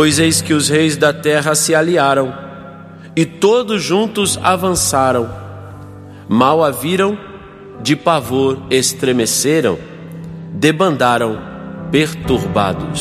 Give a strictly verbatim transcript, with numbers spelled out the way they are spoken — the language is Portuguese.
Pois eis que os reis da terra se aliaram, e todos juntos avançaram. Mal a viram, de pavor estremeceram, debandaram perturbados.